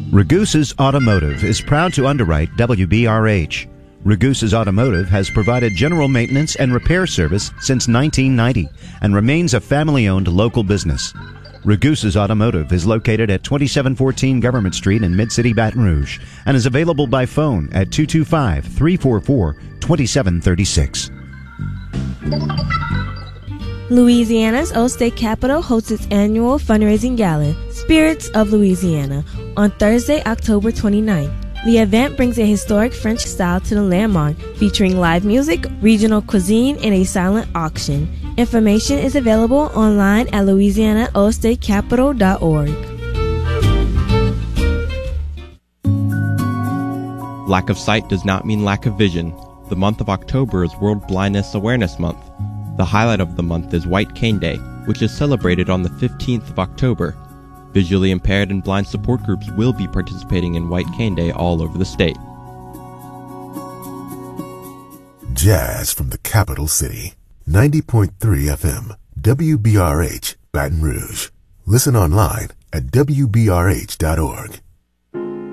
Ragusa's Automotive is proud to underwrite WBRH. Ragusa's Automotive has provided general maintenance and repair service since 1990 and remains a family-owned local business. Ragusa's Automotive is located at 2714 Government Street in Mid-City Baton Rouge and is available by phone at 225-344-2736. Louisiana's Old State Capitol hosts its annual fundraising gala, Spirits of Louisiana, on Thursday, October 29th. The event brings a historic French style to the landmark, featuring live music, regional cuisine, and a silent auction. Information is available online at louisianaoldstatecapital.org. Lack of sight does not mean lack of vision. The month of October is World Blindness Awareness Month. The highlight of the month is White Cane Day, which is celebrated on the 15th of October. Visually impaired and blind support groups will be participating in White Cane Day all over the state. Jazz from the capital city. 90.3 FM, WBRH, Baton Rouge. Listen online at WBRH.org.